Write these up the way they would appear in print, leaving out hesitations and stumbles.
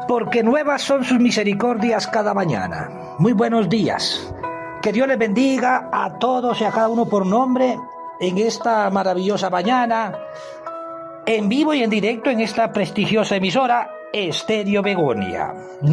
porque nuevas son sus misericordias cada mañana. Muy buenos días. Que Dios les bendiga a todos y a cada uno por nombre en esta maravillosa mañana, en vivo y en directo en esta prestigiosa emisora Estéreo Begonia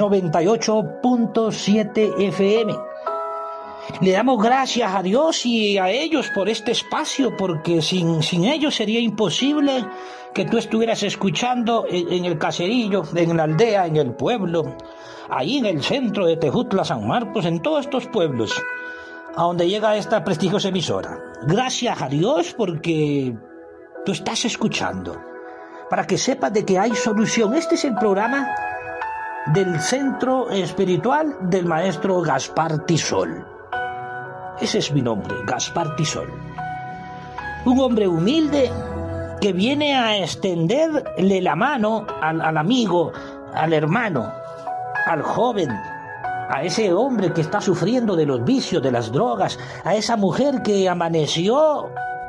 98.7 FM. Le damos gracias a Dios y a ellos por este espacio, porque sin ellos sería imposible que tú estuvieras escuchando en el caserillo, en la aldea, en el pueblo, ahí en el centro de Tejutla, San Marcos, en todos estos pueblos a donde llega esta prestigiosa emisora. Gracias a Dios porque tú estás escuchando, para que sepas de que hay solución. Este es el programa del Centro Espiritual del Maestro Gaspar Tisol. Ese es mi nombre, Gaspar Tisol. Un hombre humilde que viene a extenderle la mano al amigo, al hermano, al joven, a ese hombre que está sufriendo de los vicios, de las drogas, a esa mujer que amaneció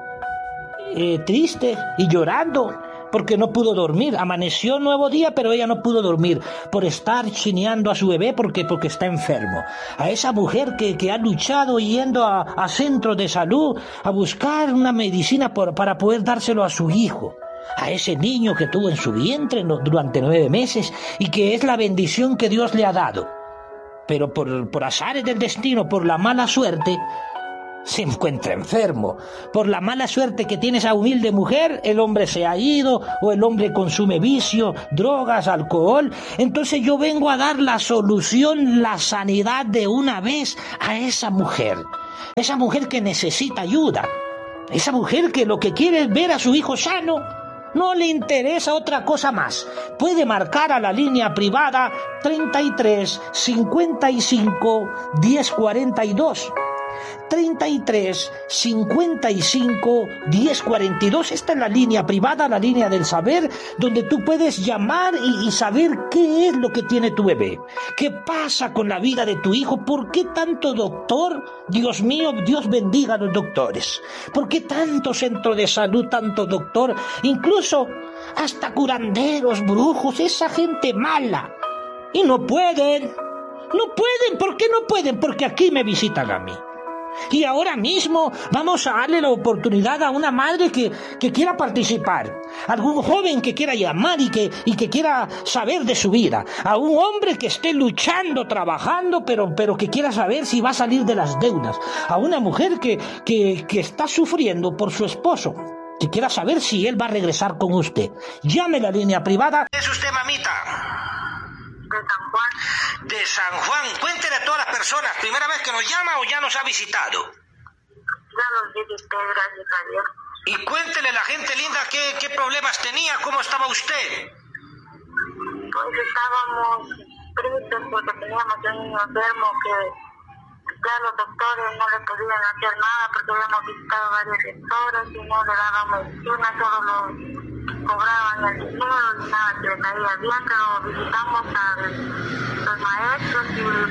triste y llorando porque no pudo dormir. Amaneció nuevo día, pero ella no pudo dormir por estar chineando a su bebé porque está enfermo. A esa mujer que ha luchado yendo a centros de salud a buscar una medicina para poder dárselo a su hijo. A ese niño que tuvo en su vientre durante 9 meses y que es la bendición que Dios le ha dado. Pero por azares del destino, por la mala suerte, se encuentra enfermo. Por la mala suerte que tiene esa humilde mujer, el hombre se ha ido, o el hombre consume vicio, drogas, alcohol. Entonces yo vengo a dar la solución, la sanidad de una vez a esa mujer que necesita ayuda, esa mujer que lo que quiere es ver a su hijo sano. No le interesa otra cosa más. Puede marcar a la línea privada 33 55 10 42. 33 55 10 42. Esta es la línea privada, la línea del saber, donde tú puedes llamar y saber qué es lo que tiene tu bebé, qué pasa con la vida de tu hijo, por qué tanto doctor. Dios mío, Dios bendiga a los doctores. ¿Por qué tanto centro de salud, tanto doctor, incluso hasta curanderos, brujos, esa gente mala? Y no pueden. ¿Por qué no pueden? Porque aquí me visitan a mí. Y ahora mismo vamos a darle la oportunidad a una madre que quiera participar, a algún joven que quiera llamar y que quiera saber de su vida, a un hombre que esté luchando, trabajando, pero que quiera saber si va a salir de las deudas, a una mujer que está sufriendo por su esposo, que quiera saber si él va a regresar con usted. Llame a la línea privada. ¿Es usted, mamita? De San Juan. De San Juan. Cuéntele a todas las personas, ¿primera vez que nos llama o ya nos ha visitado? Ya los visité, gracias a Dios. Y cuéntele a la gente linda qué problemas tenía, cómo estaba usted. Pues estábamos tristes porque teníamos un niño enfermo que ya los doctores no le podían hacer nada porque habíamos visitado varios doctores y no le daban medicina, solo los cobraban el dinero y nada que le caía bien, pero visitamos a los maestros y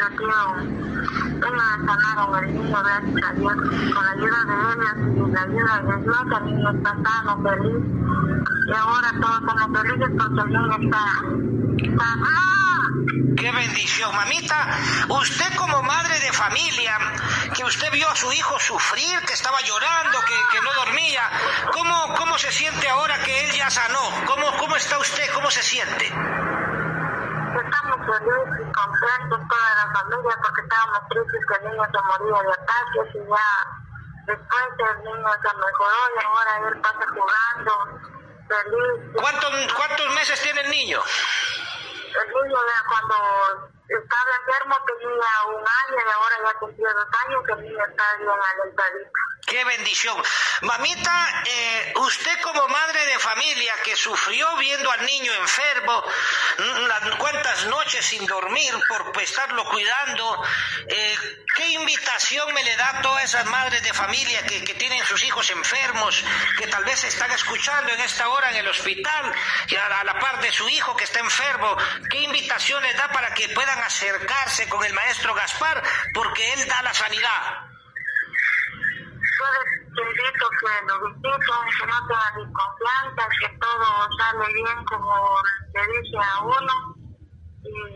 ellos sanaron el niño, gracias a Dios, con la ayuda de ellos y la ayuda de Dios. El niño está sano, feliz, y ahora todos somos felices porque el niño está sano. ¡Qué bendición, mamita! Usted como madre de familia, que usted vio a su hijo sufrir, que estaba llorando, que no dormía, ¿cómo se siente ahora que él ya sanó? ¿Cómo está usted? ¿Cómo se siente? Estamos felices y contentos toda la familia porque estábamos tristes que el niño se moría de ataques y ya después el niño se mejoró y ahora él pasa jugando, feliz. ¿Cuántos meses tiene el niño? El niño ya cuando estaba enfermo tenía 1 año y ahora ya cumplió 2 años que el niño está bien alentadito. ¡Qué bendición! Mamita, usted como madre de familia que sufrió viendo al niño enfermo, cuántas noches sin dormir por estarlo cuidando, ¿qué invitación me le da a todas esas madres de familia que tienen sus hijos enfermos, que tal vez están escuchando en esta hora en el hospital, y a la par de su hijo que está enfermo? ¿Qué invitación les da para que puedan acercarse con el maestro Gaspar? Porque él da la sanidad. Yo les invito que lo visiten, que no tengan desconfianza, que todo sale bien como le dice a uno, y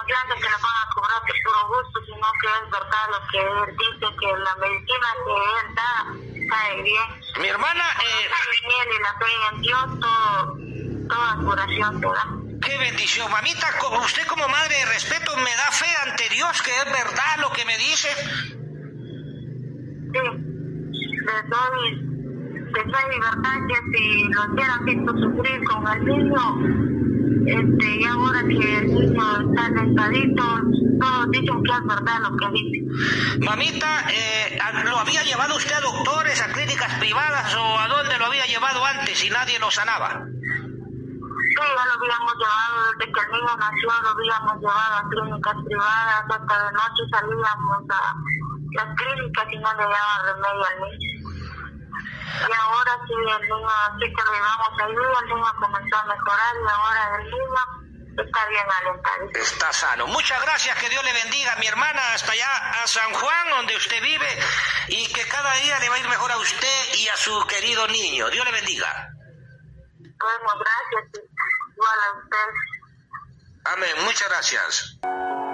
piensa que le van a cobrar por puro gusto, sino que es verdad lo que él dice, que la medicina que él da cae bien. Mi hermana, y la fe en Dios, toda curación te da. qué bendición, mamita. Usted como madre de respeto me da fe ante Dios que es verdad lo que me dice. Sí, le doy libertad que si lo hubieran visto sufrir con el niño, y ahora que el niño está alentadito, todos dicen que es verdad lo que dice. Mamita, ¿lo había llevado usted a doctores, a clínicas privadas o a dónde lo había llevado antes y nadie lo sanaba? Sí, ya lo habíamos llevado desde que el niño nació, lo habíamos llevado a clínicas privadas, hasta de noche salíamos a las clínicas y no le daban remedio al niño. Y ahora sí, el niño, sí que lo llevamos ahí, el niño comenzó a mejorar y ahora el niño está bien alentado. Está sano. Muchas gracias, que Dios le bendiga, mi hermana, hasta allá a San Juan, donde usted vive, y que cada día le va a ir mejor a usted y a su querido niño. Dios le bendiga. Bueno, gracias, igual a usted. Amén, muchas gracias.